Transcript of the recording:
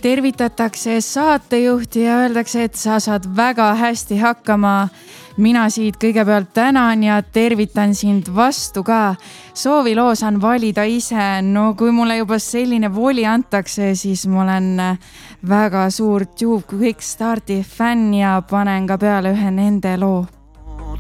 tervitatakse saatejuhti ja öeldakse, et sa saad väga hästi hakkama. Mina siit kõigepealt tänan ja tervitan sind vastu ka. Sooviloo saan valida ise. No kui mulle juba selline voli antakse, siis ma olen väga suur Tube Quick Starti fänn ja panen ka peale ühe nende loo.